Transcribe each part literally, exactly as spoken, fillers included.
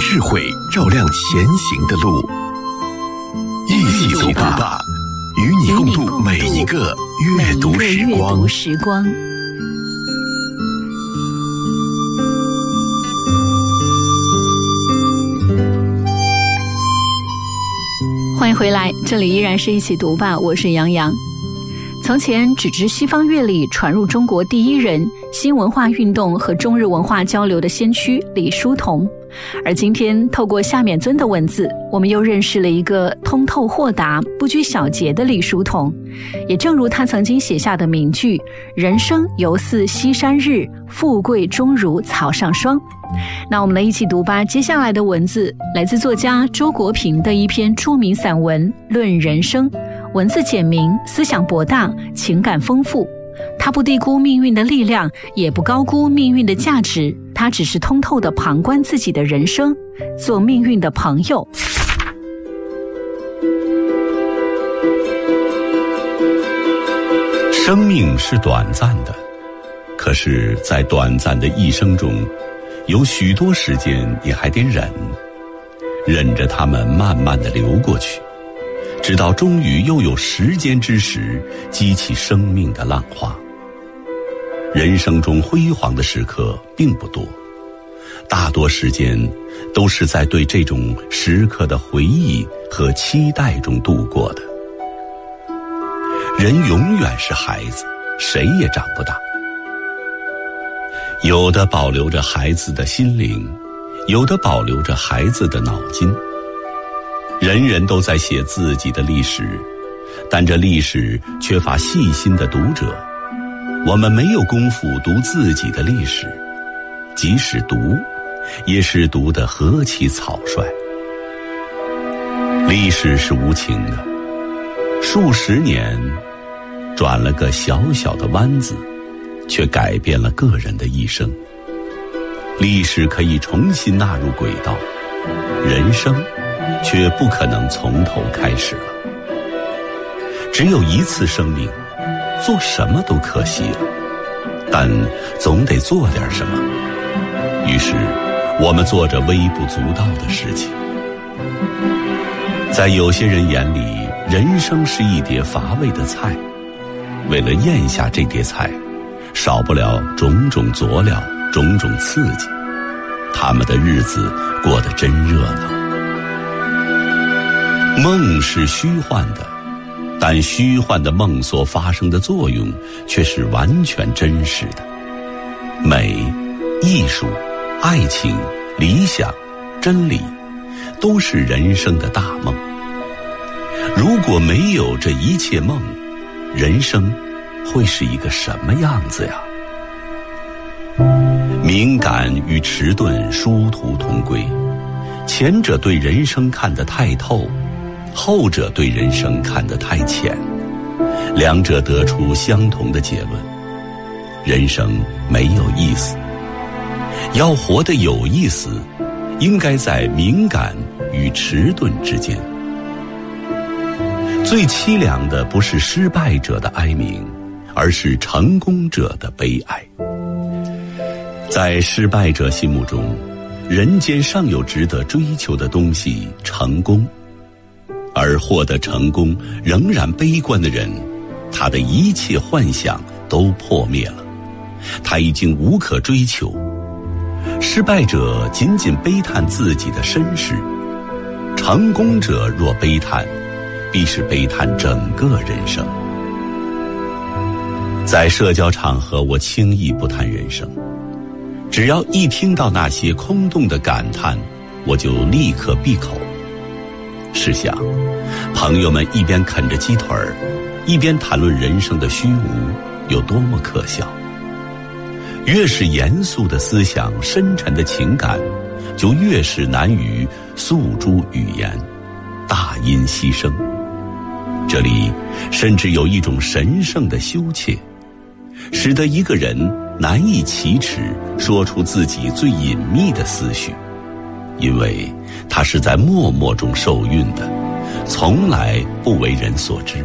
智慧照亮前行的路，一起读吧，与你共度每一个阅读时光。 时光欢迎回来，这里依然是一起读吧，我是杨洋。从前只知西方乐理传入中国第一人，新文化运动和中日文化交流的先驱李叔同，而今天透过夏勉尊的文字，我们又认识了一个通透豁达、不拘小节的李叔同。也正如他曾经写下的名句：人生犹似西山日，富贵终如草上霜。那我们来一起读吧。接下来的文字来自作家周国平的一篇著名散文《论人生》，文字简明，思想博大，情感丰富。他不低估命运的力量，也不高估命运的价值，他只是通透地旁观自己的人生，做命运的朋友。 生命是短暂的，可是在短暂的一生中，有许多时间你还得忍，忍着它们慢慢地流过去，直到终于又有时间之时，激起生命的浪花。人生中辉煌的时刻并不多，大多时间都是在对这种时刻的回忆和期待中度过的。人永远是孩子，谁也长不大。有的保留着孩子的心灵，有的保留着孩子的脑筋。人人都在写自己的历史，但这历史缺乏细心的读者。我们没有功夫读自己的历史，即使读，也是读得何其草率。历史是无情的，数十年转了个小小的弯子，却改变了个人的一生。历史可以重新纳入轨道，人生却不可能从头开始了。只有一次生命，做什么都可惜了，但总得做点什么。于是我们做着微不足道的事情。在有些人眼里，人生是一碟乏味的菜，为了咽下这碟菜，少不了种种佐料，种种刺激，他们的日子过得真热闹。梦是虚幻的，但虚幻的梦所发生的作用却是完全真实的。美、艺术、爱情、理想、真理，都是人生的大梦。如果没有这一切梦，人生会是一个什么样子呀？敏感与迟钝殊途同归，前者对人生看得太透，后者对人生看得太浅，两者得出相同的结论：人生没有意思。要活得有意思，应该在敏感与迟钝之间。最凄凉的不是失败者的哀鸣，而是成功者的悲哀。在失败者心目中，人间尚有值得追求的东西——成功。而获得成功仍然悲观的人，他的一切幻想都破灭了，他已经无可追求。失败者仅仅悲叹自己的身世，成功者若悲叹，必是悲叹整个人生。在社交场合，我轻易不谈人生，只要一听到那些空洞的感叹，我就立刻闭口。试想，朋友们一边啃着鸡腿儿，一边谈论人生的虚无，有多么可笑。越是严肃的思想，深沉的情感，就越是难于诉诸语言，大音希声。这里甚至有一种神圣的羞怯，使得一个人难以启齿说出自己最隐秘的思绪，因为他是在默默中受孕的，从来不为人所知。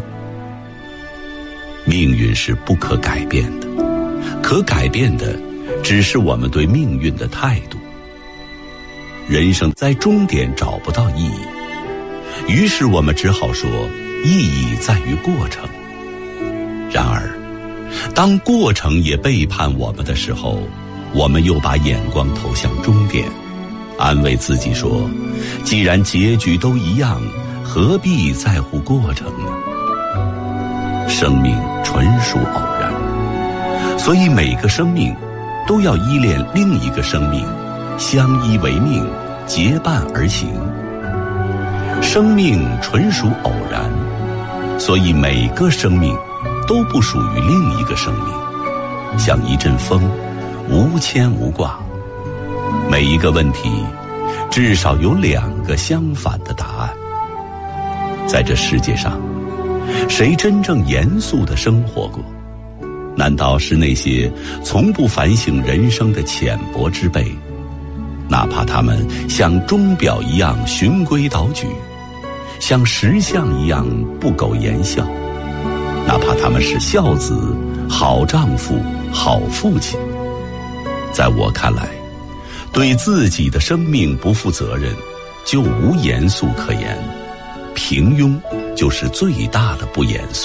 命运是不可改变的，可改变的只是我们对命运的态度。 人生在终点找不到意义，于是我们只好说，意义在于过程。然而，当过程也背叛我们的时候，我们又把眼光投向终点，安慰自己说，既然结局都一样，何必在乎过程呢？生命纯属偶然，所以每个生命都要依恋另一个生命，相依为命，结伴而行。生命纯属偶然，所以每个生命都不属于另一个生命，像一阵风，无牵无挂。每一个问题至少有两个相反的答案。在这世界上，谁真正严肃地生活过？难道是那些从不反省人生的浅薄之辈？哪怕他们像钟表一样循规蹈矩，像石像一样不苟言笑，哪怕他们是孝子、好丈夫、好父亲，在我看来，对自己的生命不负责任，就无严肃可言。平庸就是最大的不严肃。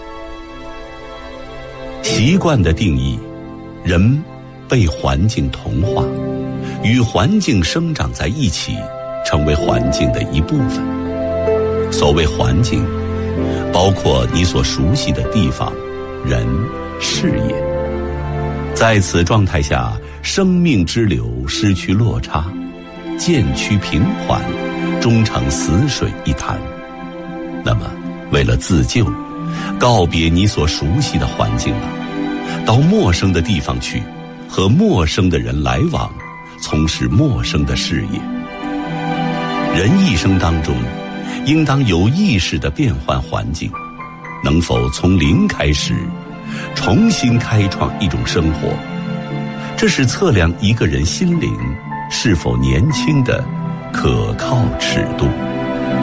习惯的定义，人被环境同化，与环境生长在一起，成为环境的一部分。所谓环境，包括你所熟悉的地方、人、事业。在此状态下，生命之流失去落差，渐趋平缓，终成死水一潭。那么，为了自救，告别你所熟悉的环境吧，到陌生的地方去，和陌生的人来往，从事陌生的事业。人一生当中，应当有意识地变换环境，能否从零开始，重新开创一种生活，这是测量一个人心灵是否年轻的可靠尺度。